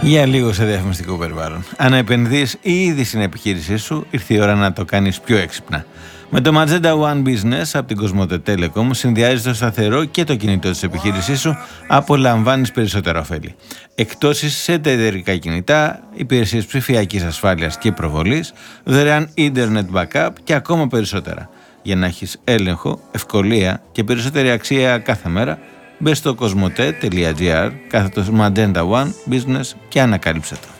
Για λίγο σε διαφημιστικό περιβάλλον. Αν επενδύεις ήδη στην επιχείρησή σου, ήρθε η ώρα να το κάνεις πιο έξυπνα. Με το Magenta One Business από την Cosmote Telecom συνδυάζεις το σταθερό και το κινητό της επιχείρησής σου, απολαμβάνεις περισσότερα ωφέλη. Εκτόσεις σε εταιρικά κινητά, υπηρεσίες ψηφιακής ασφάλειας και προβολής, δωρεάν ίντερνετ backup και ακόμα περισσότερα. Για να έχεις έλεγχο, ευκολία και περισσότερη αξία κάθε μέρα, μπες στο cosmote.gr /Magenta One Business και ανακάλυψε το.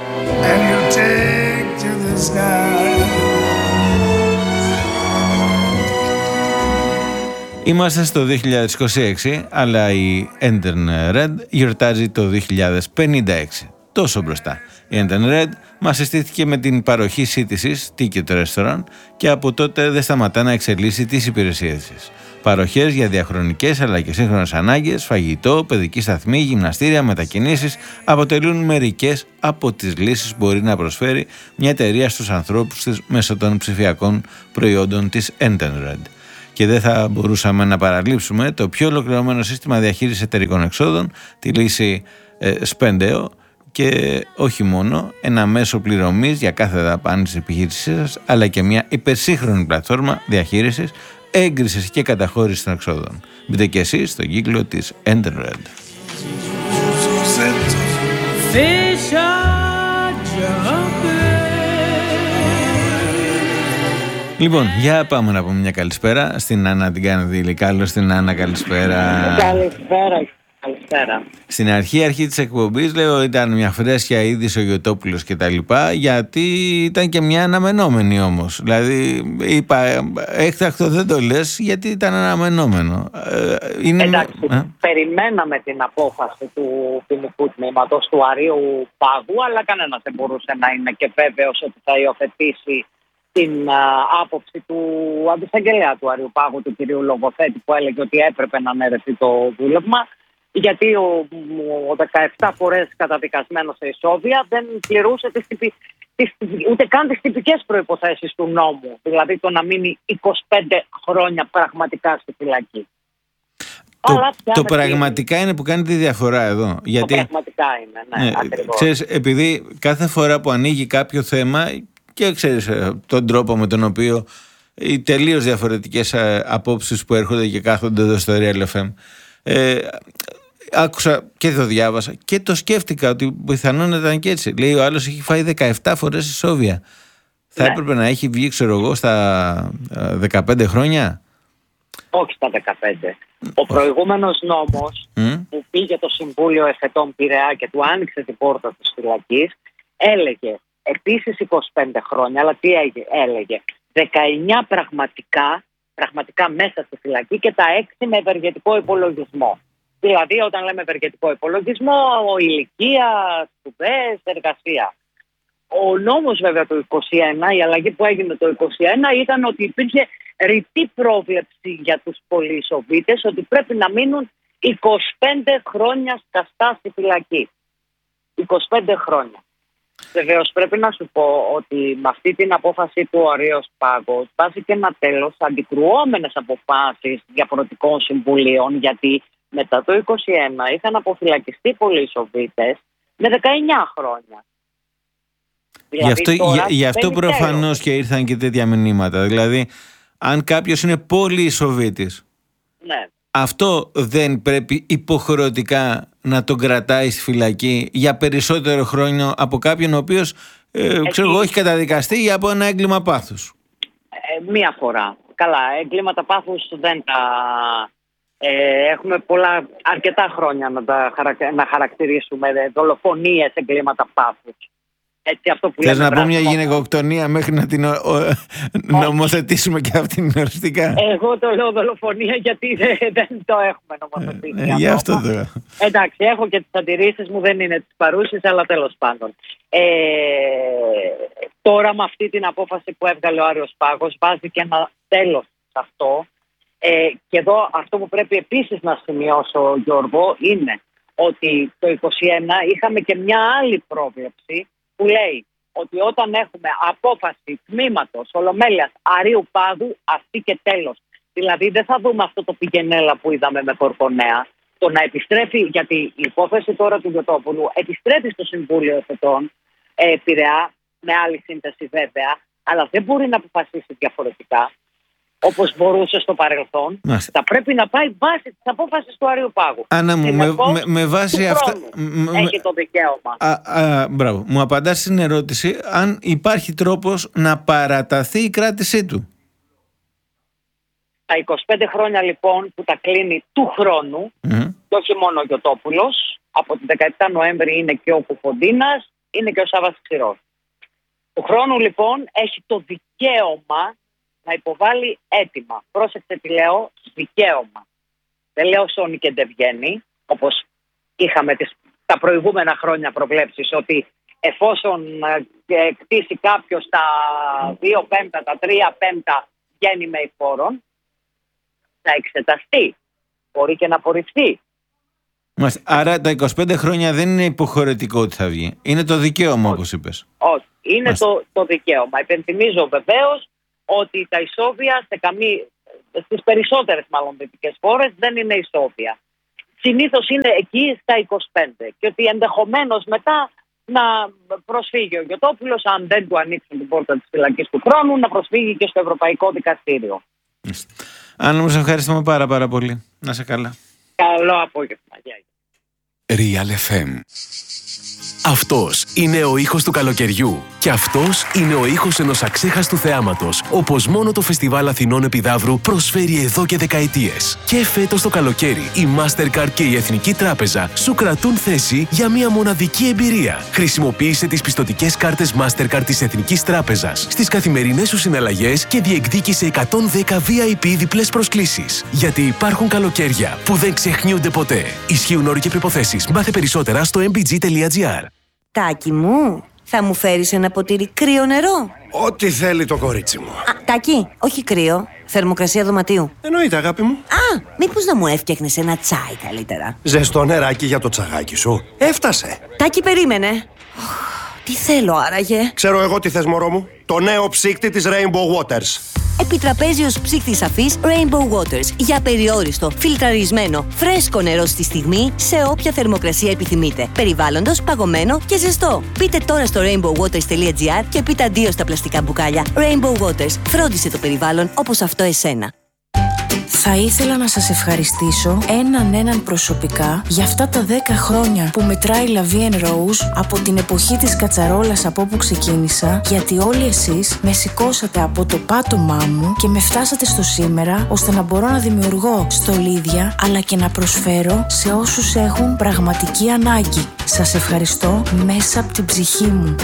Είμαστε στο 2026, αλλά η Enter Red γιορτάζει το 2056. Τόσο μπροστά. Η Enter Red μας συστήθηκε με την παροχή σύντησης Ticket Restaurant και από τότε δεν σταματά να εξελίσσει τις υπηρεσίες της. Παροχές για διαχρονικές αλλά και σύγχρονες ανάγκες, φαγητό, παιδική σταθμή, γυμναστήρια, μετακινήσεις αποτελούν μερικές από τις λύσεις που μπορεί να προσφέρει μια εταιρεία στους ανθρώπους της μέσω των ψηφιακών προϊόντων της Enter Red. Και δεν θα μπορούσαμε να παραλείψουμε το πιο ολοκληρωμένο σύστημα διαχείρισης εταιρικών εξόδων, τη λύση Spendeo, και όχι μόνο ένα μέσο πληρωμής για κάθε δαπάνη της επιχείρησής σας, αλλά και μια υπερσύγχρονη πλατφόρμα διαχείρισης, έγκρισης και καταχώρησης των εξόδων. Μπείτε και εσείς στον κύκλο της Enter Red. Λοιπόν, για πάμε να πούμε μια καλησπέρα στην Άννα την Κανδύλη. Καλώς την Άννα, καλησπέρα. Καλησπέρα. Στην αρχή της εκπομπής λέω ήταν μια φρέσκια είδηση ο Γιωτόπουλος και τα λοιπά, γιατί ήταν και μια αναμενόμενη όμως. Δηλαδή είπα έκτακτο δεν το λες γιατί ήταν αναμενόμενο. Εντάξει, περιμέναμε την απόφαση του ποινικού τμήματος του Αρείου Πάγου, αλλά κανένας δεν μπορούσε να είναι και βέβαιος ότι θα υιοθετήσει την άποψη του αντισαγγελέα του Αρείου Πάγου, του κυρίου Λογοθέτη, που έλεγε ότι έπρεπε να αναιρεθεί το δούλευμα, γιατί ο 17 φορές καταδικασμένος σε ισόβια δεν πληρούσε ούτε καν τις τυπικές προϋποθέσεις του νόμου, δηλαδή το να μείνει 25 χρόνια πραγματικά στη φυλακή. Το πραγματικά είναι που κάνει τη διαφορά εδώ. Γιατί, το πραγματικά είναι, ναι, ακριβώς. Ξέρεις, επειδή κάθε φορά που ανοίγει κάποιο θέμα και ξέρεις τον τρόπο με τον οποίο οι τελείως διαφορετικές απόψεις που έρχονται και κάθονται εδώ στο Real FM, άκουσα και το διάβασα και το σκέφτηκα ότι πιθανόν ήταν και έτσι. Λέει ο άλλος έχει φάει 17 φορές ισόβια. Θα έπρεπε να έχει βγει, ξέρω εγώ, στα 15 χρόνια. Όχι στα 15. Ο προηγούμενος νόμος που πήγε το Συμβούλιο Εφετών Πειραιά και του άνοιξε την πόρτα της φυλακής έλεγε επίσης 25 χρόνια, αλλά τι έλεγε? 19 πραγματικά μέσα στη φυλακή και τα 6 με ευεργετικό υπολογισμό. Δηλαδή, όταν λέμε ευεργετικό υπολογισμό, ηλικία, σπουδές, εργασία. Ο νόμος βέβαια το 21, η αλλαγή που έγινε το 21 ήταν ότι υπήρχε ρητή πρόβλεψη για τους πολυεισοβήτες ότι πρέπει να μείνουν 25 χρόνια σκαστά στη φυλακή. 25 χρόνια. Βεβαίως πρέπει να σου πω ότι με αυτή την απόφαση του Αρείου Πάγου βάζει και ένα τέλος αντικρουόμενες αποφάσεις διαφορετικών συμβουλίων, γιατί μετά το 21 είχαν αποφυλακιστεί πολυεισοβήτες με 19 χρόνια. Γι' αυτό προφανώς και ήρθαν και τέτοια μηνύματα. Δηλαδή, αν κάποιος είναι πολυεισοβήτης, ναι, αυτό δεν πρέπει υποχρεωτικά να τον κρατάει στη φυλακή για περισσότερο χρόνο από κάποιον ο οποίος έχει καταδικαστεί για από ένα έγκλημα πάθους? Μία φορά. Καλά, έγκληματα πάθους δεν τα... έχουμε αρκετά χρόνια να χαρακτηρίσουμε δολοφονίες, εγκλήματα πάθους. Έτσι, αυτό που θες να πω μια γυναικοκτονία μέχρι να την νομοθετήσουμε και αυτήν οριστικά? Εγώ το λέω δολοφονία γιατί δεν το έχουμε νομοθετήσει. Γι' αυτό το... Εντάξει, έχω και τις αντιρρήσεις μου, δεν είναι τις παρούσεις, αλλά τέλος πάντων. Τώρα με αυτή την απόφαση που έβγαλε ο Άρειος Πάγος βάζει και ένα τέλος σε αυτό. Και εδώ αυτό που πρέπει επίσης να σημειώσω, Γιώργο, είναι ότι το 21 είχαμε και μια άλλη πρόβλεψη που λέει ότι όταν έχουμε απόφαση τμήματος Ολομέλειας Αρείου Πάγου, αυτή και τέλος. Δηλαδή δεν θα δούμε αυτό το πηγενέλα που είδαμε με Κορκονέα. Το να επιστρέφει, γιατί η υπόθεση τώρα του Γιωτόπουλου επιστρέφει στο Συμβούλιο Εφετών Πειραιά, με άλλη σύνθεση βέβαια, αλλά δεν μπορεί να αποφασίσει διαφορετικά όπως μπορούσε στο παρελθόν. Θα πρέπει να πάει βάσει της απόφασης του Αριοπάγου. Άννα μου, με βάση αυτά. Έχει το δικαίωμα. Μπράβο. Μου απαντάς στην ερώτηση αν υπάρχει τρόπος να παραταθεί η κράτησή του. Τα 25 χρόνια λοιπόν που τα κλείνει του χρόνου, και όχι μόνο ο Γιωτόπουλος, από την 17 Νοέμβρη είναι και ο Κουφοντίνας, είναι και ο Σάββας Ξηρός. Του χρόνου λοιπόν έχει το δικαίωμα να υποβάλει αίτημα. Πρόσεξε τι λέω, δικαίωμα. Δεν λέω σώνει και δεν βγαίνει, όπως είχαμε τα προηγούμενα χρόνια προβλέψεις, ότι εφόσον κτίσει κάποιος τα 2 πέμπτα, τα 3 πέμπτα βγαίνει με εφόρον, θα εξεταστεί. Μπορεί και να απορριφθεί. Άρα τα 25 χρόνια δεν είναι υποχρεωτικό ότι θα βγει. Είναι το δικαίωμα, όπως είπες. Όχι. Είναι το δικαίωμα. Υπενθυμίζω βεβαίως ότι τα ισόβια στις περισσότερες μάλλον δυτικές χώρες δεν είναι ισόβια. Συνήθως είναι εκεί στα 25. Και ότι ενδεχομένως μετά να προσφύγει ο Γιωτόπουλος, αν δεν του ανοίξουν την πόρτα της φυλακής του χρόνου, να προσφύγει και στο Ευρωπαϊκό Δικαστήριο. Άννα μου, σε ευχαριστούμε πάρα πολύ. Να σε καλά. Καλό απόγευμα. Real FM. Αυτός είναι ο ήχος του καλοκαιριού και αυτός είναι ο ήχος ενός αξέχαστου θεάματος, όπως μόνο το Φεστιβάλ Αθηνών Επιδαύρου προσφέρει εδώ και δεκαετίες. Και φέτος το καλοκαίρι η Mastercard και η Εθνική Τράπεζα σου κρατούν θέση για μια μοναδική εμπειρία. Χρησιμοποίησε τις πιστωτικές κάρτες Mastercard της Εθνικής Τράπεζας στις καθημερινές σου συναλλαγές και διεκδίκησε 110 VIP διπλές προσκλήσεις. Γιατί υπάρχουν καλοκαίρια που δεν ξεχνιούνται ποτέ. Ισχύουν όροι και προϋποθέσεις. Μάθε περισσότερα στο mbg.gr. Τάκη μου, θα μου φέρεις ένα ποτήρι κρύο νερό? Ό,τι θέλει το κορίτσι μου. Τάκη, όχι κρύο. Θερμοκρασία δωματίου. Εννοείται, αγάπη μου. Μήπως να μου έφτιαχνες ένα τσάι καλύτερα? Ζεστό νεράκι για το τσαγάκι σου. Έφτασε. Τάκη, περίμενε. Τι θέλω άραγε? Ξέρω εγώ τι θες, μωρό μου. Το νέο ψύκτη της Rainbow Waters. Επιτραπέζιος ψύκτης αφής Rainbow Waters. Για περιόριστο, φιλτραρισμένο, φρέσκο νερό στη στιγμή, σε όποια θερμοκρασία επιθυμείτε. Περιβάλλοντος, παγωμένο και ζεστό. Μπείτε τώρα στο rainbowwaters.gr και πείτε αντίο στα πλαστικά μπουκάλια. Rainbow Waters. Φρόντισε το περιβάλλον όπως αυτό εσένα. Θα ήθελα να σας ευχαριστήσω έναν προσωπικά για αυτά τα 10 χρόνια που μετράει La Vie en Rose από την εποχή της κατσαρόλας από όπου ξεκίνησα, γιατί όλοι εσείς με σηκώσατε από το πάτωμά μου και με φτάσατε στο σήμερα, ώστε να μπορώ να δημιουργώ στολίδια αλλά και να προσφέρω σε όσους έχουν πραγματική ανάγκη. Σας ευχαριστώ μέσα από την ψυχή μου.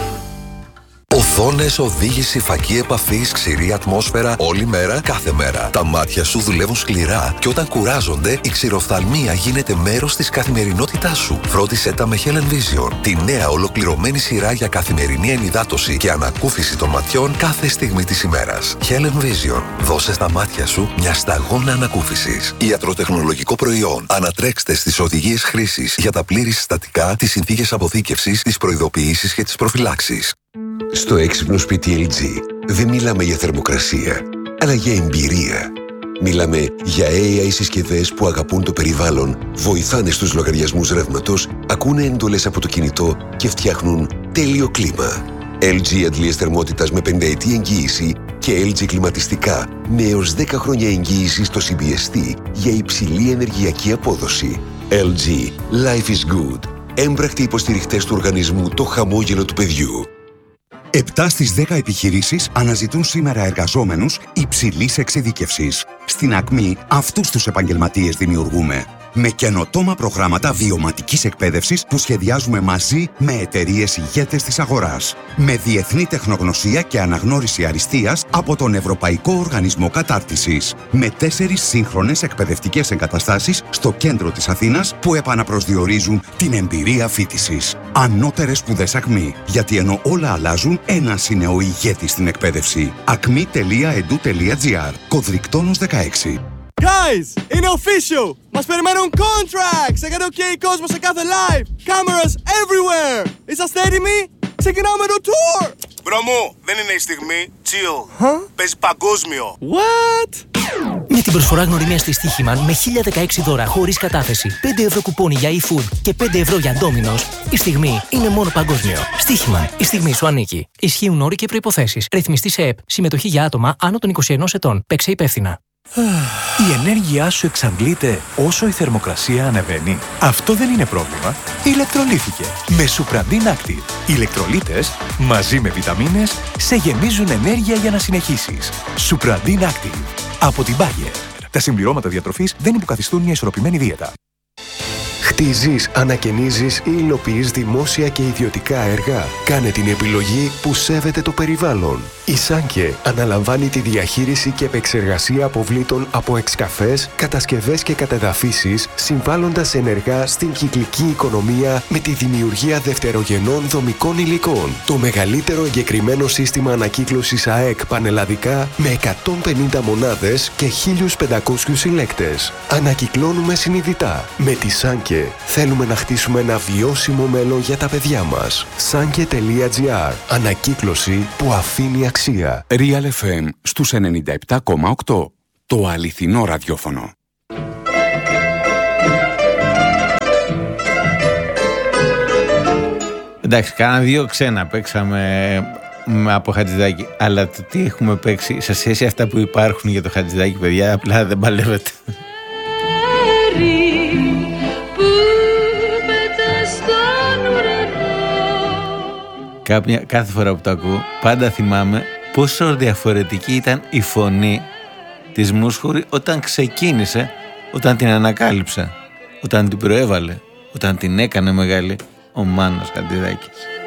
Οθόνες, οδήγηση, φακή επαφής, ξηρή ατμόσφαιρα, όλη μέρα, κάθε μέρα. Τα μάτια σου δουλεύουν σκληρά και όταν κουράζονται, η ξηροφθαλμία γίνεται μέρος της καθημερινότητάς σου. Φρόντισέ τα με Helen Vision, τη νέα ολοκληρωμένη σειρά για καθημερινή ενυδάτωση και ανακούφιση των ματιών κάθε στιγμή της ημέρας. Helen Vision. Δώσε στα μάτια σου μια σταγόνα ανακούφισης. Ιατροτεχνολογικό προϊόν. Ανατρέξτε στις οδηγίες χρήσης για τα πλήρη συστατικά, τις συνθήκες αποθήκευσης, τις προειδοποιήσεις και τις προφυλάξεις. Στο έξυπνο σπίτι LG δεν μιλάμε για θερμοκρασία, αλλά για εμπειρία. Μιλάμε για AI συσκευές που αγαπούν το περιβάλλον, βοηθάνε στους λογαριασμούς ρεύματος, ακούνε εντολές από το κινητό και φτιάχνουν τέλειο κλίμα. LG αντλίες θερμότητας με 5 ετή εγγύηση και LG κλιματιστικά με έως 10 χρόνια εγγύηση στο CBST για υψηλή ενεργειακή απόδοση. LG. Life is good. Έμπρακτοι υποστηριχτές του οργανισμού Το Χαμόγελο του Παιδιού. 7 στις 10 επιχειρήσεις αναζητούν σήμερα εργαζόμενους υψηλής εξειδίκευσης. Στην Ακμή αυτούς τους επαγγελματίες δημιουργούμε. Με καινοτόμα προγράμματα βιωματικής εκπαίδευσης που σχεδιάζουμε μαζί με εταιρείες ηγέτες της αγοράς. Με διεθνή τεχνογνωσία και αναγνώριση αριστείας από τον Ευρωπαϊκό Οργανισμό Κατάρτισης. Με 4 σύγχρονες εκπαιδευτικές εγκαταστάσεις στο κέντρο της Αθήνας που επαναπροσδιορίζουν την εμπειρία φοιτησης. Ανώτερες σπουδές Ακμή. Γιατί ενώ όλα αλλάζουν, ένας είναι ο ηγέτης στην εκπαίδευση. acmi.edu.gr. Κωδρικτόνος 16. Guys, είναι official! Μας περιμένουν contracts! Έκανε OK κόσμο σε κάθε live! Cameras everywhere! Είσαστε έτοιμοι? Ξεκινάμε το tour! Μπρο μου, δεν είναι η στιγμή. Chill. Παίζει παγκόσμιο. What? Με την προσφορά γνωριμίας της Στοίχημαν με 1016 δώρα χωρίς κατάθεση, 5 ευρώ κουπόνι για e-food και 5 ευρώ για Domino's, η στιγμή είναι μόνο παγκόσμιο. Στοίχημαν, η στιγμή σου ανήκει. Ισχύουν όροι και προϋποθέσεις. Ρυθμιστή σε ΕΠ. Συμμετοχή για άτομα άνω των 21 ετών. Παίξε υπεύθυνα. Η ενέργειά σου εξαντλείται όσο η θερμοκρασία ανεβαίνει. Αυτό δεν είναι πρόβλημα. Ηλεκτρολύθηκε με Supradin Active. Οι ηλεκτρολίτες μαζί με βιταμίνες σε γεμίζουν ενέργεια για να συνεχίσεις. Supradin Active από την Bayer. Τα συμπληρώματα διατροφής δεν υποκαθιστούν μια ισορροπημένη δίαιτα. Χτίζεις, ανακαινίζεις ή υλοποιείς δημόσια και ιδιωτικά έργα. Κάνε την επιλογή που σέβεται το περιβάλλον. Η Σάνκε αναλαμβάνει τη διαχείριση και επεξεργασία αποβλήτων από εξκαφές, κατασκευές και κατεδαφίσεις, συμβάλλοντας ενεργά στην κυκλική οικονομία με τη δημιουργία δευτερογενών δομικών υλικών. Το μεγαλύτερο εγκεκριμένο σύστημα ανακύκλωσης ΑΕΚ πανελλαδικά με 150 μονάδες και 1.500 συλλέκτες. Ανακυκλώνουμε συνειδητά. Με τη Σάνκε θέλουμε να χτίσουμε ένα βιώσιμο μέλλον για τα παιδιά μας. Sanke.gr. Ανακύκλωση που αφήνει αξία. Real FM στους 97,8. Το αληθινό ραδιόφωνο. Εντάξει, κάνα 2 ξένα παίξαμε από Χατζηδάκη, αλλά το τι έχουμε παίξει σε σχέση αυτά που υπάρχουν για το Χατζηδάκη, παιδιά, απλά δεν παλεύεται. Κάθε φορά που το ακούω, πάντα θυμάμαι πόσο διαφορετική ήταν η φωνή της Μούσχουρη όταν ξεκίνησε, όταν την ανακάλυψε, όταν την προέβαλε, όταν την έκανε μεγάλη ο Μάνος Χατζηδάκης.